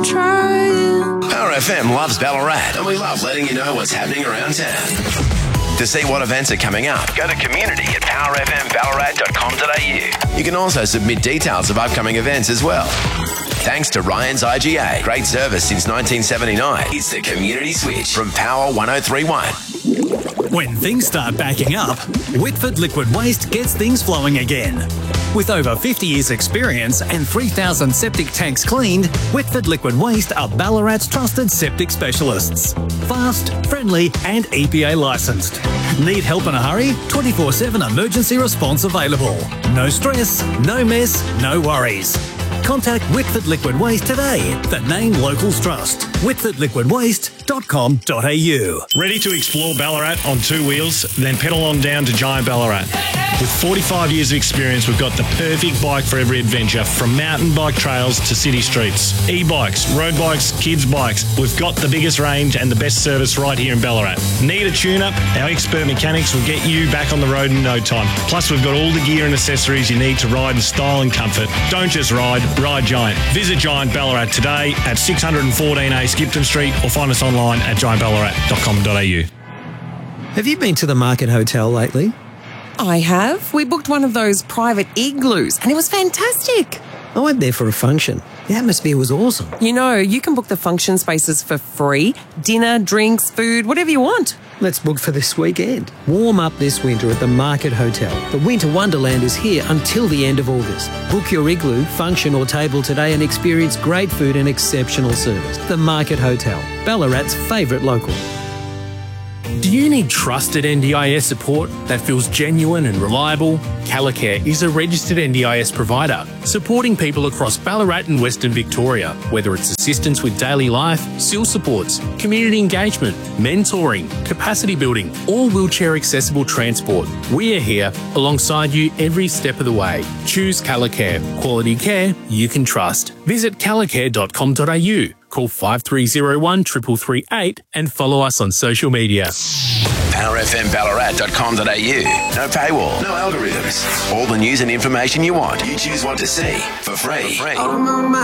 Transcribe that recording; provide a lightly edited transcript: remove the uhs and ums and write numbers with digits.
Power FM loves Ballarat, and we love letting you know what's happening around town. To see what events are coming up, go to community@powerfmballarat.com.au. You can also submit details of upcoming events as well. Thanks to Ryan's IGA. Great service since 1979. It's the Community Switch from Power 103.1. When things start backing up, Whitford Liquid Waste gets things flowing again. With over 50 years' experience and 3,000 septic tanks cleaned, Whitford Liquid Waste are Ballarat's trusted septic specialists. Fast, friendly and EPA licensed. Need help in a hurry? 24/7 emergency response available. No stress, no mess, no worries. Contact Whitford Liquid Waste today. The name locals trust. whitfordliquidwaste.com.au. Ready to explore Ballarat on two wheels? Then pedal on down to Giant Ballarat. With 45 years of experience, we've got the perfect bike for every adventure, from mountain bike trails to city streets. E-bikes, road bikes, kids bikes. We've got the biggest range and the best service right here in Ballarat. Need a tune-up? Our expert mechanics will get you back on the road in no time. Plus, we've got all the gear and accessories you need to ride in style and comfort. Don't just ride, ride Giant. Visit Giant Ballarat today at 614A Skipton Street or find us online at giantballarat.com.au. Have you been to the Market Hotel lately? I have. We booked one of those private igloos and it was fantastic. I went there for a function. The atmosphere was awesome. You know, you can book the function spaces for free. Dinner, drinks, food, whatever you want. Let's book for this weekend. Warm up this winter at the Market Hotel. The Winter Wonderland is here until the end of August. Book your igloo, function or table today and experience great food and exceptional service. The Market Hotel, Ballarat's favourite local. Do you need trusted NDIS support that feels genuine and reliable? Calicare is a registered NDIS provider, supporting people across Ballarat and Western Victoria, whether it's assistance with daily life, SIL supports, community engagement, mentoring, capacity building, or wheelchair accessible transport. We are here alongside you every step of the way. Choose Calicare, quality care you can trust. Visit calicare.com.au. Call 5301 338 and follow us on social media. PowerFMBallarat.com.au. No paywall, no algorithms. All the news and information you want. You choose what to see for free.